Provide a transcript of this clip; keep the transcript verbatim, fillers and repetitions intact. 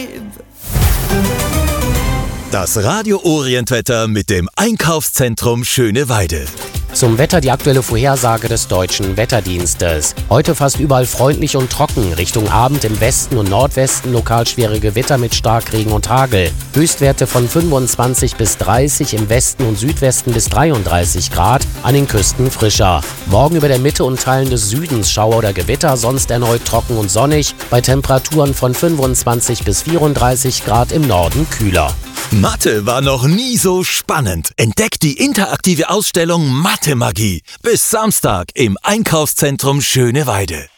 Das Radio Orient-Wetter mit dem Einkaufszentrum Schöneweide. Zum Wetter die aktuelle Vorhersage des Deutschen Wetterdienstes. Heute fast überall freundlich und trocken. Richtung Abend im Westen und Nordwesten lokal schwere Gewitter mit Starkregen und Hagel. Höchstwerte von fünfundzwanzig bis dreißig, im Westen und Südwesten bis dreiunddreißig Grad, an den Küsten frischer. Morgen über der Mitte und Teilen des Südens Schauer oder Gewitter, sonst erneut trocken und sonnig, bei Temperaturen von fünfundzwanzig bis vierunddreißig Grad, im Norden kühler. Mathe war noch nie so spannend. Entdeckt die interaktive Ausstellung Mathe-Magie. Bis Samstag im Einkaufszentrum Schöneweide.